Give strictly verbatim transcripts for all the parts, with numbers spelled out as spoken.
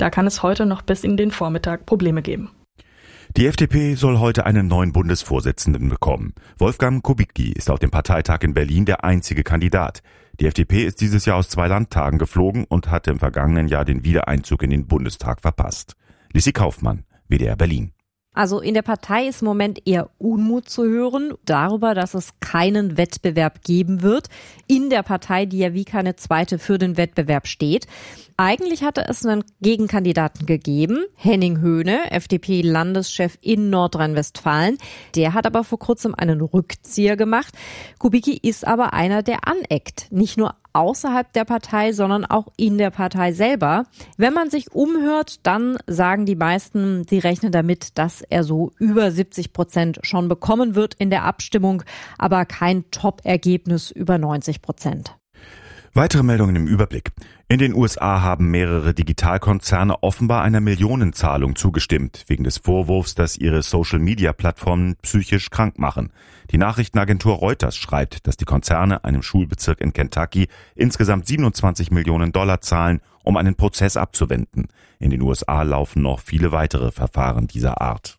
Da kann es heute noch bis in den Vormittag Probleme geben. Die F D P soll heute einen neuen Bundesvorsitzenden bekommen. Wolfgang Kubicki ist auf dem Parteitag in Berlin der einzige Kandidat. Die F D P ist dieses Jahr aus zwei Landtagen geflogen und hatte im vergangenen Jahr den Wiedereinzug in den Bundestag verpasst. Lissi Kaufmann, W D R Berlin. Also in der Partei ist im Moment eher Unmut zu hören darüber, dass es keinen Wettbewerb geben wird. In der Partei, die ja wie keine zweite für den Wettbewerb steht. Eigentlich hatte es einen Gegenkandidaten gegeben, Henning Höhne, F D P-Landeschef in Nordrhein-Westfalen. Der hat aber vor kurzem einen Rückzieher gemacht. Kubicki ist aber einer, der aneckt. Nicht nur außerhalb der Partei, sondern auch in der Partei selber. Wenn man sich umhört, dann sagen die meisten, sie rechnen damit, dass er so über siebzig Prozent schon bekommen wird in der Abstimmung, aber kein Top-Ergebnis über neunzig Prozent. Weitere Meldungen im Überblick. In den U S A haben mehrere Digitalkonzerne offenbar einer Millionenzahlung zugestimmt, wegen des Vorwurfs, dass ihre Social-Media-Plattformen psychisch krank machen. Die Nachrichtenagentur Reuters schreibt, dass die Konzerne einem Schulbezirk in Kentucky insgesamt siebenundzwanzig Millionen Dollar zahlen, um einen Prozess abzuwenden. In den U S A laufen noch viele weitere Verfahren dieser Art.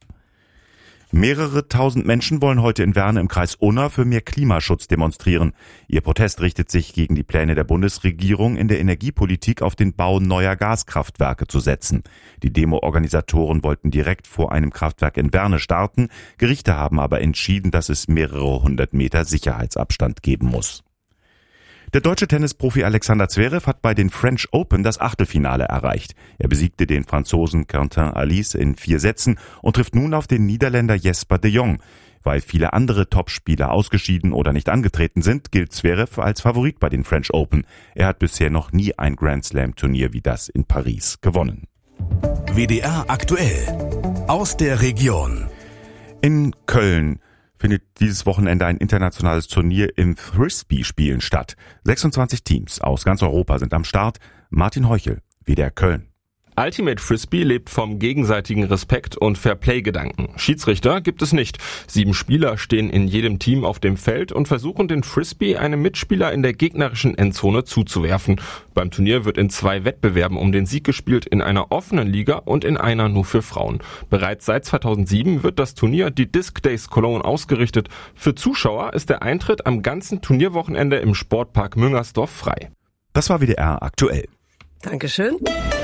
Mehrere tausend Menschen wollen heute in Werne im Kreis Unna für mehr Klimaschutz demonstrieren. Ihr Protest richtet sich gegen die Pläne der Bundesregierung, in der Energiepolitik auf den Bau neuer Gaskraftwerke zu setzen. Die Demo-Organisatoren wollten direkt vor einem Kraftwerk in Werne starten. Gerichte haben aber entschieden, dass es mehrere hundert Meter Sicherheitsabstand geben muss. Der deutsche Tennisprofi Alexander Zverev hat bei den French Open das Achtelfinale erreicht. Er besiegte den Franzosen Quentin Halys in vier Sätzen und trifft nun auf den Niederländer Jesper de Jong. Weil viele andere Topspieler ausgeschieden oder nicht angetreten sind, gilt Zverev als Favorit bei den French Open. Er hat bisher noch nie ein Grand-Slam-Turnier wie das in Paris gewonnen. W D R aktuell aus der Region. In Köln findet dieses Wochenende ein internationales Turnier im Frisbee-Spielen statt. sechsundzwanzig Teams aus ganz Europa sind am Start. Martin Heuchel, W D R Köln. Ultimate Frisbee lebt vom gegenseitigen Respekt und Fairplay-Gedanken. Schiedsrichter gibt es nicht. Sieben Spieler stehen in jedem Team auf dem Feld und versuchen den Frisbee einem Mitspieler in der gegnerischen Endzone zuzuwerfen. Beim Turnier wird in zwei Wettbewerben um den Sieg gespielt, in einer offenen Liga und in einer nur für Frauen. Bereits seit zweitausendsieben wird das Turnier, die Disc Days Cologne, ausgerichtet. Für Zuschauer ist der Eintritt am ganzen Turnierwochenende im Sportpark Müngersdorf frei. Das war W D R aktuell. Dankeschön.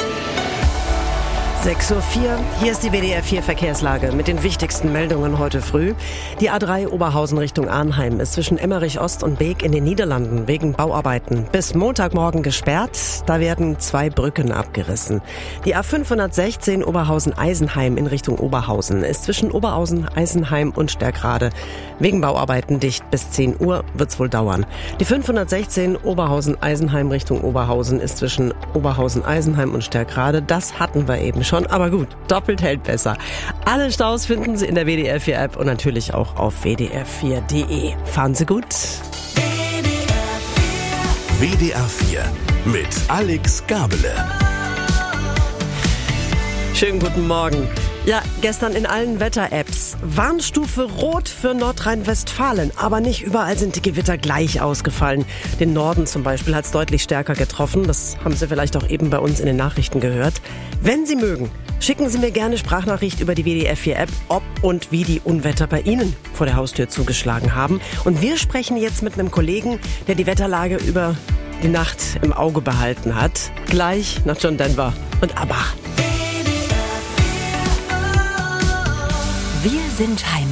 sechs Uhr vier, hier ist die W D R vier Verkehrslage mit den wichtigsten Meldungen heute früh. Die A drei Oberhausen Richtung Arnheim ist zwischen Emmerich Ost und Beek in den Niederlanden wegen Bauarbeiten bis Montagmorgen gesperrt. Da werden zwei Brücken abgerissen. Die A fünfhundertsechzehn Oberhausen-Eisenheim in Richtung Oberhausen ist zwischen Oberhausen, Eisenheim und Sterkrade wegen Bauarbeiten dicht. Bis zehn Uhr wird's wohl dauern. Die fünfhundertsechzehn Oberhausen-Eisenheim Richtung Oberhausen ist zwischen Oberhausen-Eisenheim und Sterkrade. Das hatten wir eben schon, aber gut, doppelt hält besser. Alle Staus finden Sie in der W D R vier App und natürlich auch auf w d r vier punkt d e. Fahren Sie gut. W D R vier mit Alex Gabele. Schönen guten Morgen. Ja, gestern in allen Wetter-Apps. Warnstufe Rot für Nordrhein-Westfalen. Aber nicht überall sind die Gewitter gleich ausgefallen. Den Norden zum Beispiel hat es deutlich stärker getroffen. Das haben Sie vielleicht auch eben bei uns in den Nachrichten gehört. Wenn Sie mögen, schicken Sie mir gerne Sprachnachricht über die W D R vier App, ob und wie die Unwetter bei Ihnen vor der Haustür zugeschlagen haben. Und wir sprechen jetzt mit einem Kollegen, der die Wetterlage über die Nacht im Auge behalten hat. Gleich nach John Denver und ABBA. Wir sind Heimat.